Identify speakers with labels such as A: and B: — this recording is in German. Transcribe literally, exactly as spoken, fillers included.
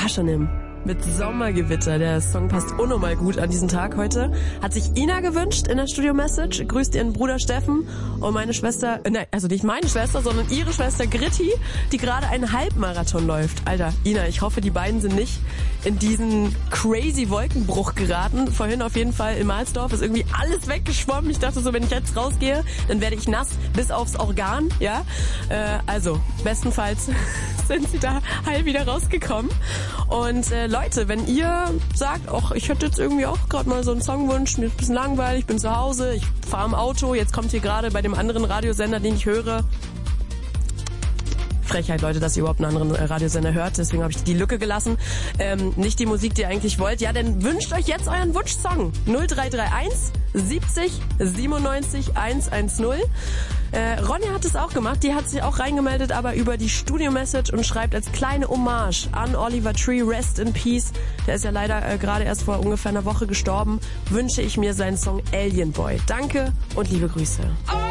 A: Passionim mit Sommergewitter. Der Song passt unnormal gut an diesen Tag heute. Hat sich Ina gewünscht in der Studio-Message. Grüßt ihren Bruder Steffen und meine Schwester, äh, nein, also nicht meine Schwester, sondern ihre Schwester Gritti, die gerade einen Halbmarathon läuft. Alter, Ina, ich hoffe, die beiden sind nicht in diesen crazy Wolkenbruch geraten. Vorhin auf jeden Fall in Mahlsdorf ist irgendwie alles weggeschwommen. Ich dachte so, wenn ich jetzt rausgehe, dann werde ich nass bis aufs Organ, ja. Äh, also, bestenfalls sind sie da heil wieder rausgekommen. Und äh, Leute, wenn ihr sagt, ach, ich hätte jetzt irgendwie auch gerade mal so einen Songwunsch, mir ist ein bisschen langweilig, ich bin zu Hause, ich fahre im Auto, jetzt kommt hier gerade bei dem anderen Radiosender, den ich höre. Frechheit, Leute, dass ihr überhaupt einen anderen Radiosender hört, deswegen habe ich die Lücke gelassen. Ähm, nicht die Musik, die ihr eigentlich wollt. Ja, dann wünscht euch jetzt euren Wunschsong. null drei drei eins siebzig siebenundneunzig hundertzehn. Äh, Ronja hat es auch gemacht, die hat sich auch reingemeldet, aber über die Studio-Message und schreibt als kleine Hommage an Oliver Tree, Rest in Peace, der ist ja leider äh, gerade erst vor ungefähr einer Woche gestorben, wünsche ich mir seinen Song Alien Boy. Danke und liebe Grüße.